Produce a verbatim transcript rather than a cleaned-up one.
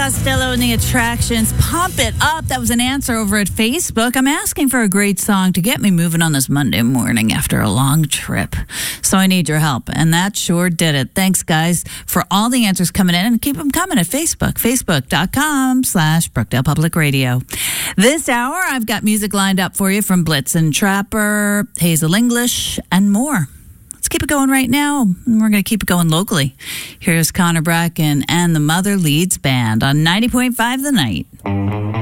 Costello and the Attractions, Pump It Up. That was an answer over at Facebook. I'm asking for a great song to get me moving on this Monday morning after a long trip. So I need your help. And that sure did it. Thanks, guys, for all the answers coming in. And keep them coming at Facebook, facebook.com slash Brookdale Public Radio. This hour, I've got music lined up for you from Blitzen Trapper, Hazel English, and more. Let's keep it going right now. We're going to keep it going locally. Here's Connor Bracken and the Mother Leeds Band on ninety point five The Night.